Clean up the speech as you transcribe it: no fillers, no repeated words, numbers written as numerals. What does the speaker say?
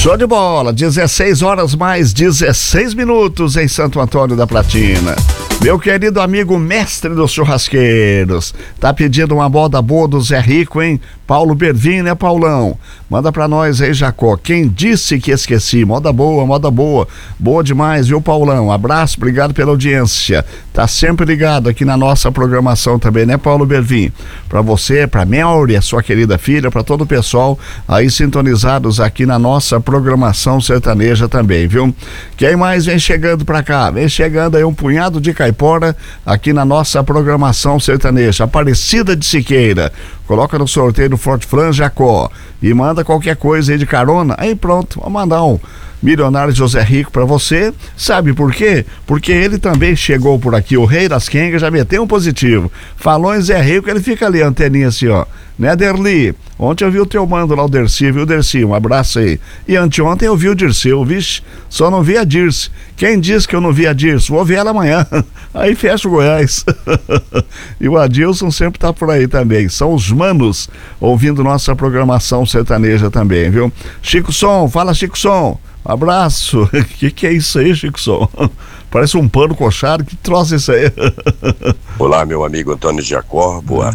Show de bola, 16 horas mais 16 minutos em Santo Antônio da Platina. Meu querido amigo mestre dos churrasqueiros, tá pedindo uma moda boa do Zé Rico, hein? Paulo Bervin, né, Paulão? Manda pra nós aí, Jacó. Quem disse que esqueci? Moda boa, boa demais, viu, Paulão? Abraço, obrigado pela audiência. Tá sempre ligado aqui na nossa programação também, né, Paulo Bervin? Pra você, pra Melry, a sua querida filha, pra todo o pessoal aí sintonizados aqui na nossa programação sertaneja também, viu? Quem mais vem chegando pra cá? Vem chegando aí um punhado de caipora aqui na nossa programação sertaneja. Aparecida de Siqueira. Coloca no sorteio do Forte Fran Jacó e manda qualquer coisa aí de carona. Aí pronto, vou mandar um Milionário José Rico pra você. Sabe por quê? Porque ele também chegou por aqui, o rei das quengas, já meteu um positivo. Falou em Zé Rico, ele fica ali, anteninha assim, ó. Né, Derli? Ontem eu vi o teu mando lá, o Dercy, viu, Dercy? Um abraço aí. E anteontem eu vi o Dirceu, vixe, só não vi a Dirce. Quem disse que eu não vi a Dirce? Vou ver ela amanhã. Aí fecha o Goiás. E o Adilson sempre tá por aí também. São os manos ouvindo nossa programação sertaneja também, viu? Chico Som, fala Chico Som. Abraço. Que é isso aí, Chico Som? Parece um pano coxado, que troço é isso aí? Olá, meu amigo Antônio Jacó, boa